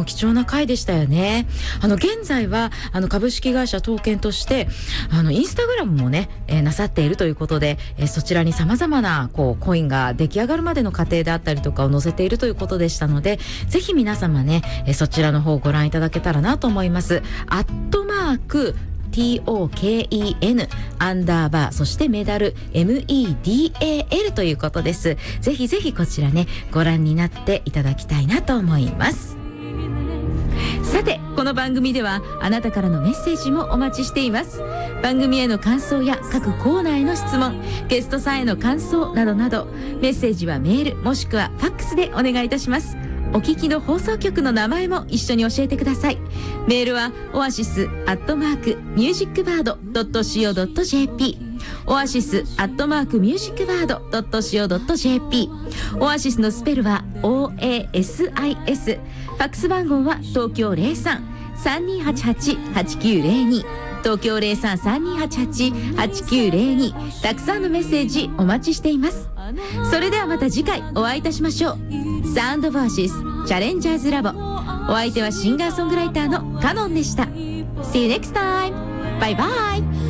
貴重な回でしたよね。現在は株式会社東建としてインスタグラムもね、なさっているということで、そちらに様々なコインが出来上がるまでの過程であったりとかを載せているということでしたので、ぜひ皆様ね、そちらの方をご覧いただけたらなと思います。@TOKEN _ そしてメダル MEDAL ということです。ぜひぜひこちらね、ご覧になっていただきたいなと思います。さて、この番組ではあなたからのメッセージもお待ちしています。番組への感想や各コーナーへの質問、ゲストさんへの感想などなど、メッセージはメールもしくはファックスでお願いいたします。お聞きの放送局の名前も一緒に教えてください。メールはoasis@musicbird.co.jp oasis@musicbird.co.jp オアシスのスペルは OASIS。 ファックス番号は東京 03-3288-8902 東京 03-3288-8902。 たくさんのメッセージお待ちしています。それではまた次回お会いいたしましょう。サウンドオブオアシスチャレンジャーズラボ、お相手はシンガーソングライターのカノンでした。 See you next time. バイバイ。